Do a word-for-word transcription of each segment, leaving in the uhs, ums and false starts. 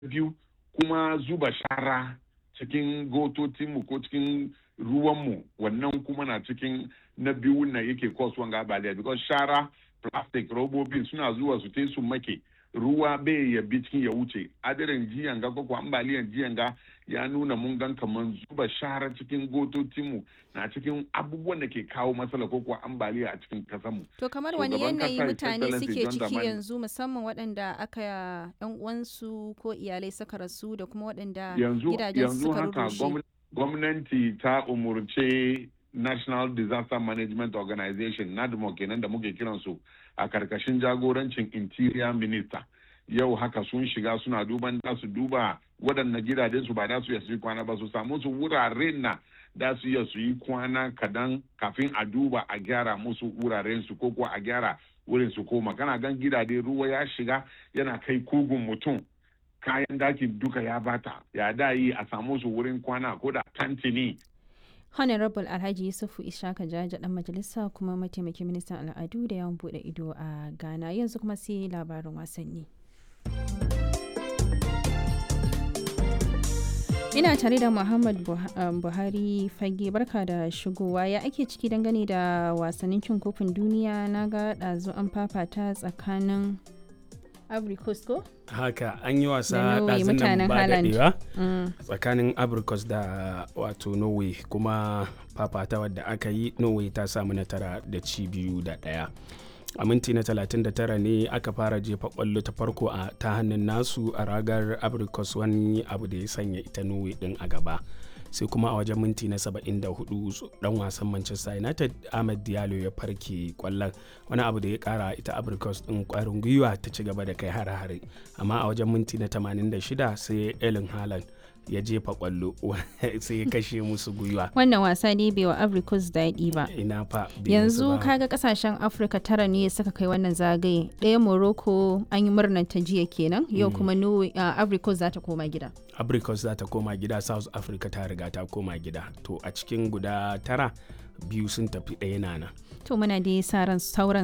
biyu kuma zuba shara cikin gototinmu ko cikin ruwanmu, wannan kuma na cikin na biyu na yake cause wanga ambaliya, because shara plastic robobin suna zuwa su te su make ruwa bai ya bi cikin ya wuce. Adirin jiyan ga ko ambaliyan jiyan ga ya nuna mun gan kaman zuba shara cikin gototinmu na cikin abubuwan da ke kawo matsala ko kuwa ambaliya a cikin kasanmu. To kamar wani yanayi mutane suke ciki yanzu, musamman waɗanda aka yan uwansu ko iyalai suka rasu da kuma waɗanda gidajen suka rushe? Yanzu haka gwamnati ta umurce National Disaster Management Organization NADMO kenan da muke kiransu a karkashin jagorancin Interior Minister. Yau haka sun shiga suna duban da su duba waɗannan gidajen su ba da su yi kwana ba, su samu su wuraren na da su iya su yi kwana kadan kafin a duba a gyara musu wuraren su ko kuwa a gyara wurin su koma. Kana gan gidaje ruwa ya shiga yana kai kugun mutum, kayan dakin duka ya bata, ya da yi a samu su wurin kwana ko da tantini. Honorable Alhaji Yusufu Ishaka Jaja dan majalisa kuma mataimakin ministan al'adu da yawan bude ido a Ghana. Yanzu kuma sai labarin wasanni. Ina tare da Muhammad Buhari Fage, barka da shigowa. Ya ake ciki dangane da wasannin cin kofin duniya? Na ga ɗazu an fafata tsakanin Ivory Coast ko? Haka an yi wasa ɗazun nan ba daɗewa tsakanin Ivory Coast da wato Norway, kuma fafata wadda aka yi Norway ta samu nasara da ci biyu da ɗaya. A minti na talatin da tara ne aka fara jefa kwallo ta farko a ta hannun nasu a ragar Ivory Coast, wani abu da ya sanya ita Norway din a gaba. Sai kuma a wajen minti na saba'in da hudu dan wasan Manchester United Ahmed Diallo ya farke kwallon, wani abu da ya kara ita Ivory Coast din kwarin gwiwa ta ci gaba da kai hare-hare. Amma a wajen minti na tamanin da shida sai Erling Haaland ya jefa kwallo sai ya kashe musu gwiwa. Wannan wasa ne bai wa Ivory Coast daɗi ba. Ina fa yanzu kaga kasashen Afirka tara ne suka kai wannan zagaye. Ɗaya Morocco an yi murnar ta jiya kenan, yau kuma Ivory Coast za ta koma gida. Ivory Coast za ta koma gida, South Africa ta riga ta koma gida. To a cikin guda tara biyu sun tafi, ɗaya nana. To muna da sa ran sauran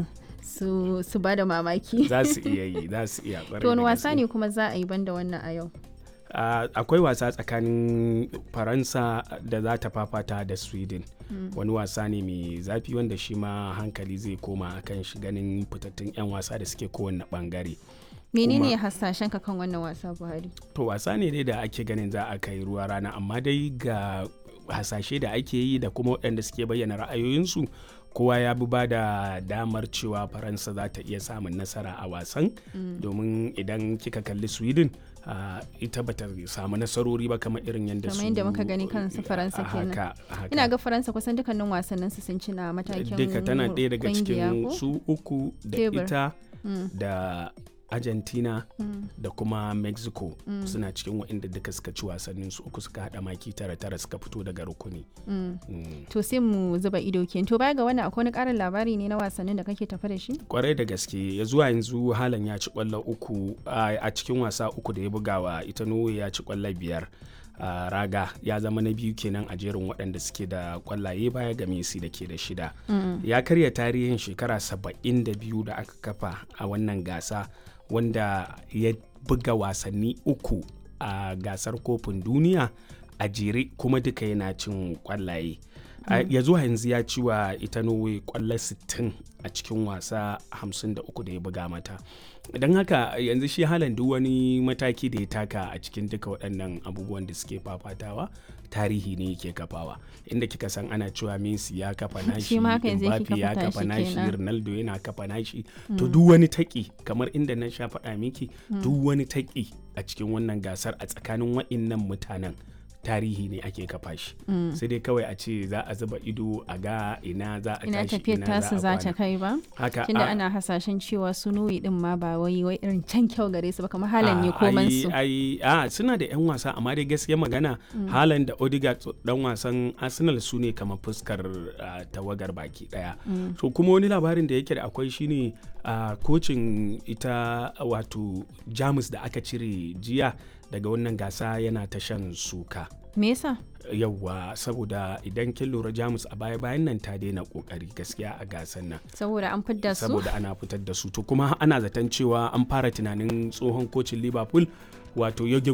su su bada mamaki. Za su iya yi, za su iya. To wani wasa ne kuma za a yi banda wannan a yau? Uh, akwai wasa tsakanin Faransa da za ta fafata da Sweden. Mm. Wani wasa ne mai zafi wanda shi ma hankali zai koma akan shi, ganin fitattun 'yan wasa da suke kowane bangare. Menene hasashen ka kan wannan wasa, Buhari? To wasa ne dai da ake ganin za a kai ruwa rana, amma dai ga hasashe da ake yi da kuma waɗanda suke bayyana ra'ayoyinsu, kowa ya bi ba da damar cewa Faransa za ta iya samun nasara a wasan. Mm. Domin idan kika kalli Sweden Uh, ita bata samu nasarori ba kamar irin yadda su kamar yadda muka gani kansu Faransa kenan. Haka, haka. Ina ga Faransa kusan dukkanin wasannin su sun ci na matakin duka tana ɗaya daga cikin su uku da Tebur. Ita mm. da Argentina mm. da kuma Mexico mm. suna cikin waɗanda duka suka ci wasannin su uku, suka hada maki tara tara suka fito daga rukuni. Mm. Mm. To sai mu zuba ido kenan. To baya ga wannan akwai wani ƙarin labari ne na wasannin da kake tafa da shi? Kwarai da gaske, ya zuwa yanzu Haaland ya ci kwallo uku a cikin wasa uku da ya bugawa ita Norway, ya ci kwallo biyar. Uh, raga ya zama na biyu kenan a jerin waɗanda suke da kwallaye baya ga Messi da ke da shida. Mm. Ya karya tarihin shekara saba'in da biyu da aka kafa a wannan gasa, wanda ya buga wasanni uku a gasar kofin duniya a jere kuma duka yana cin kwallaye. Mm. Ya zuwa yanzu ya ci wa ita Norway kwallo sittin a cikin wasa hamsin da uku da ya buga mata. Don haka yanzu shi Haaland duk wani mataki da ya taka a cikin duka waɗannan abubuwan da suke fafatawa, tarihi ne yake kafawa. Inda kika san ana cewa Messi ya kafa nashi, Mbappe ya kafa nashi, Ronaldo yana kafa nashi. Mm. To duk wani taki, kamar inda na sha faɗa miki, mm. duk wani taki a cikin wannan gasar a tsakanin waɗannan mutanen tarihi ne ake kafa shi. Mm. Sai dai kawai a ce za a zuba ido a ga ina za a tashi, ina tasu za ta kai ba. Haka tunda ana hasashen cewa su Norway din ma ba wai wai irin can kyau gare su ba, kamar Haaland ne koman su. Ai a suna da yan wasa, amma dai gaskiya magana mm. Haaland da Odegaard dan wasan Arsenal su ne kamar fuskar uh, tawagar baki daya. Mm. So kuma wani labarin da yake da akwai shine uh, kocin ita wato Jamus da aka cire jiya daga wannan gasa yana ta shan suka. Me yasa? Yawwa, saboda idan kin lura Jamus a baya-bayan nan ta daina kokari gaskiya a gasan nan. Saboda an fitar da su? Saboda ana fitar da su. To kuma ana zaton cewa an fara tunanin tsohon kocin Liverpool wato Jurgen